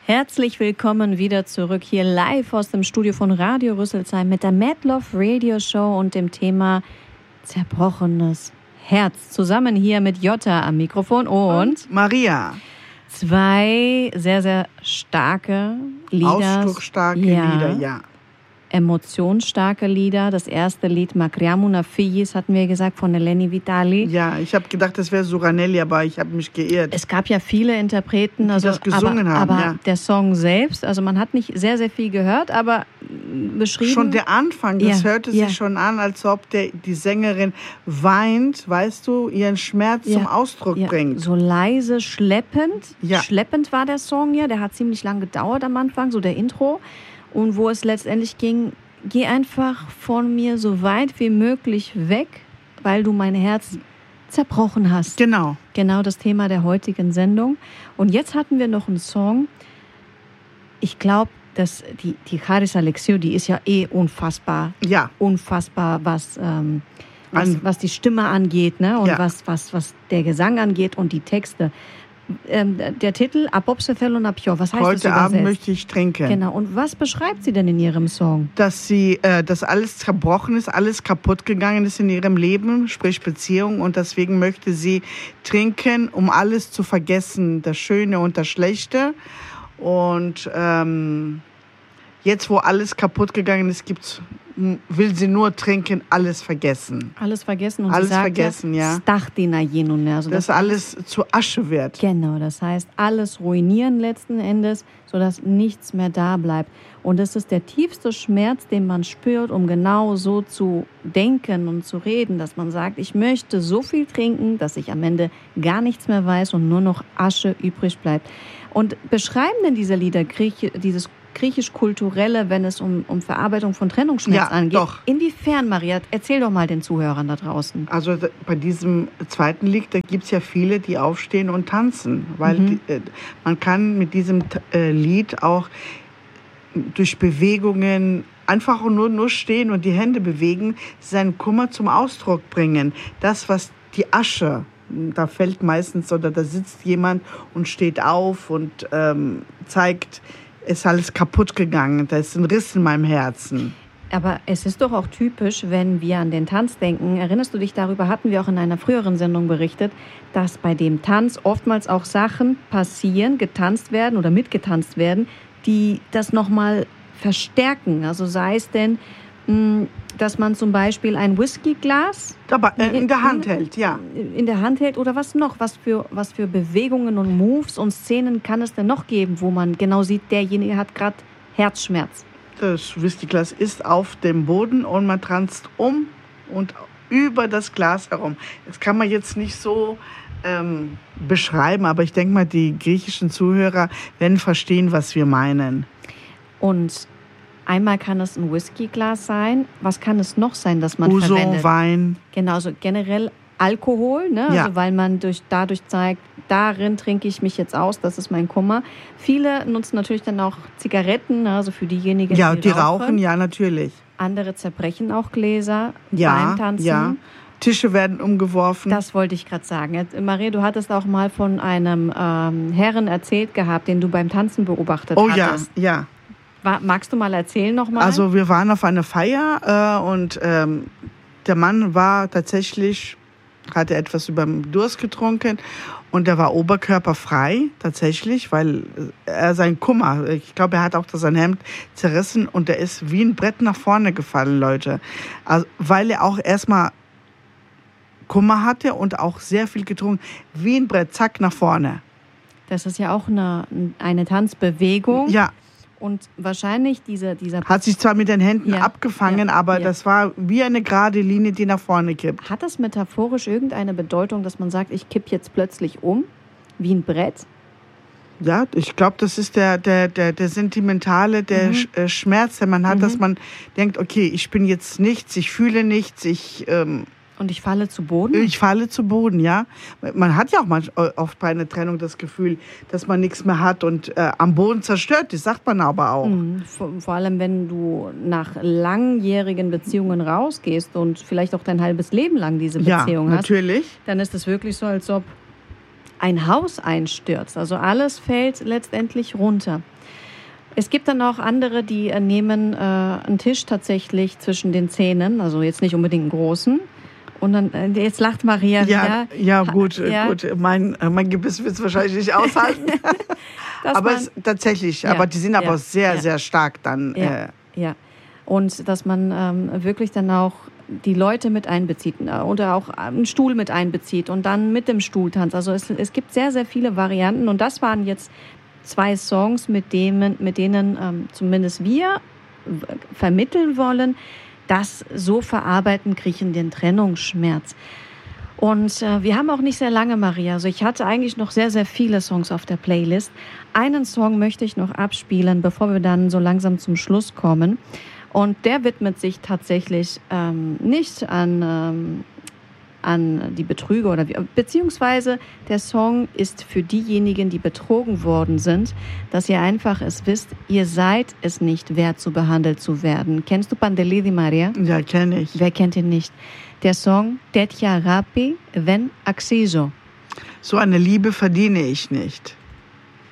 Herzlich willkommen wieder zurück hier live aus dem Studio von Radio Rüsselsheim mit der Mad Love Radio Show und dem Thema zerbrochenes Herz. Zusammen hier mit Jota am Mikrofon und Maria. Zwei sehr, sehr starke Lieder. Ausdrucksstarke Lieder, ja. Emotionsstarke Lieder. Das erste Lied, Macriamo na Figlis, hatten wir gesagt, von Eleni Vitali. Ja, ich habe gedacht, das wäre Suranelli, aber ich habe mich geirrt. Es gab ja viele Interpreten, die das gesungen haben. Aber ja. Der Song selbst, also man hat nicht sehr, sehr viel gehört, aber beschrieben. Schon der Anfang, das hörte sich schon an, als ob die Sängerin weint, weißt du, ihren Schmerz zum Ausdruck bringt. So leise, schleppend. Ja. Schleppend war der Song ja, der hat ziemlich lang gedauert am Anfang, so der Intro. Und wo es letztendlich ging, geh einfach von mir so weit wie möglich weg, weil du mein Herz zerbrochen hast. Genau. Genau das Thema der heutigen Sendung. Und jetzt hatten wir noch einen Song. Ich glaube, dass die Haris Alexiou, die ist ja unfassbar. Ja. Unfassbar, was die Stimme angeht, ne? Und was der Gesang angeht und die Texte. Der Titel Apopse θέλω να πιω. Was heißt Heute das übersetzt? Abend möchte ich trinken. Genau. Und was beschreibt sie denn in ihrem Song? Dass alles zerbrochen ist, alles kaputt gegangen ist in ihrem Leben, sprich Beziehung. Und deswegen möchte sie trinken, um alles zu vergessen, das Schöne und das Schlechte. Und jetzt, wo alles kaputt gegangen ist, will sie nur trinken, alles vergessen. Alles vergessen. Und alles sie sagt vergessen, ja. Stachti na jenune. Also dass alles zu Asche wird. Genau, das heißt, alles ruinieren letzten Endes, sodass nichts mehr da bleibt. Und das ist der tiefste Schmerz, den man spürt, um genau so zu denken und zu reden, dass man sagt, ich möchte so viel trinken, dass ich am Ende gar nichts mehr weiß und nur noch Asche übrig bleibt. Und beschreiben denn diese Lieder dieses griechisch-kulturelle, wenn es um Verarbeitung von Trennungsschmerz angeht? Doch. Inwiefern, Maria? Erzähl doch mal den Zuhörern da draußen. Also bei diesem zweiten Lied, da gibt es ja viele, die aufstehen und tanzen. Weil man kann mit diesem Lied auch durch Bewegungen einfach nur stehen und die Hände bewegen, seinen Kummer zum Ausdruck bringen. Das, was die Asche, da fällt meistens oder da sitzt jemand und steht auf und zeigt, ist alles kaputt gegangen, da ist ein Riss in meinem Herzen. Aber es ist doch auch typisch, wenn wir an den Tanz denken. Erinnerst du dich, darüber hatten wir auch in einer früheren Sendung berichtet, dass bei dem Tanz oftmals auch Sachen passieren, getanzt werden oder mitgetanzt werden, die das nochmal verstärken. Also sei es denn, dass man zum Beispiel ein Whiskyglas in der Hand hält, ja. In der Hand hält oder was noch? Was für Bewegungen und Moves und Szenen kann es denn noch geben, wo man genau sieht, derjenige hat gerade Herzschmerz? Das Whiskyglas ist auf dem Boden und man tanzt um und über das Glas herum. Das kann man jetzt nicht so beschreiben, aber ich denke mal, die griechischen Zuhörer werden verstehen, was wir meinen. Und einmal kann es ein Whiskyglas sein. Was kann es noch sein, das man Uso, verwendet? Wein. Genau, also generell Alkohol, ne? Ja. Also weil man dadurch zeigt, darin trinke ich mich jetzt aus, das ist mein Kummer. Viele nutzen natürlich dann auch Zigaretten, ne? Also für diejenigen, die rauchen. Ja, natürlich. Andere zerbrechen auch Gläser beim Tanzen. Ja. Tische werden umgeworfen. Das wollte ich gerade sagen. Maria, du hattest auch mal von einem Herren erzählt gehabt, den du beim Tanzen beobachtet hattest. Oh ja. Magst du mal erzählen nochmal? Also wir waren auf einer Feier und der Mann war tatsächlich, hatte etwas über den Durst getrunken und er war oberkörperfrei tatsächlich, weil er sein Kummer, ich glaube, er hat auch sein Hemd zerrissen und er ist wie ein Brett nach vorne gefallen, Leute. Also, weil er auch erstmal Kummer hatte und auch sehr viel getrunken, wie ein Brett, zack, nach vorne. Das ist ja auch eine Tanzbewegung. Ja. Und wahrscheinlich dieser... Hat sich zwar mit den Händen abgefangen, aber das war wie eine gerade Linie, die nach vorne kippt. Hat das metaphorisch irgendeine Bedeutung, dass man sagt, ich kipp jetzt plötzlich um, wie ein Brett? Ja, ich glaube, das ist der sentimentale, Schmerz, den man hat, dass man denkt, okay, ich bin jetzt nichts, ich fühle nichts, und ich falle zu Boden? Ich falle zu Boden, ja. Man hat ja auch oft bei einer Trennung das Gefühl, dass man nichts mehr hat und am Boden zerstört ist, sagt man aber auch. Vor allem, wenn du nach langjährigen Beziehungen rausgehst und vielleicht auch dein halbes Leben lang diese Beziehung hast. Natürlich. Dann ist es wirklich so, als ob ein Haus einstürzt. Also alles fällt letztendlich runter. Es gibt dann auch andere, die nehmen einen Tisch tatsächlich zwischen den Zähnen, also jetzt nicht unbedingt einen großen. Und dann, jetzt lacht Maria wieder. Ja, gut. Mein Gebiss wird es wahrscheinlich nicht aushalten. Aber tatsächlich, aber die sind aber sehr, sehr stark dann. Ja. Und dass man wirklich dann auch die Leute mit einbezieht oder auch einen Stuhl mit einbezieht und dann mit dem Stuhl tanzt. Also es gibt sehr, sehr viele Varianten und das waren jetzt 2 Songs, mit denen zumindest wir vermitteln wollen, dass so verarbeiten Griechen den Trennungsschmerz. Und wir haben auch nicht sehr lange, Maria. Also ich hatte eigentlich noch sehr, sehr viele Songs auf der Playlist. Einen Song möchte ich noch abspielen, bevor wir dann so langsam zum Schluss kommen. Und der widmet sich tatsächlich nicht an die Betrüger beziehungsweise der Song ist für diejenigen, die betrogen worden sind, dass ihr einfach es wisst, ihr seid es nicht wert, so behandelt zu werden. Kennst du Παντελίδη, Maria? Ja, kenne ich. Wer kennt ihn nicht? Der Song Τέτοια αγάπη δεν αξίζω. So eine Liebe verdiene ich nicht.